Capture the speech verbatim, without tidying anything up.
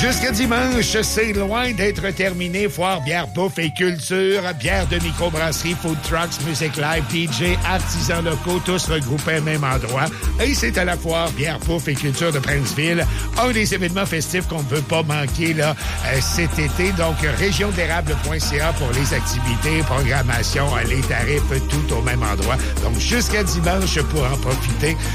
Jusqu'à dimanche, c'est loin d'être terminé. Foire, bière, bouffe et culture. Bière de microbrasserie, food trucks, musique live, D J, artisans locaux, tous regroupés au même endroit. Et c'est à la foire, bière, bouffe et culture de Princeville. Un des événements festifs qu'on ne veut pas manquer là euh, cet été. Donc, région d'érable point c a pour les activités, programmation, les tarifs, tout au même endroit. Donc, jusqu'à dimanche pour en profiter.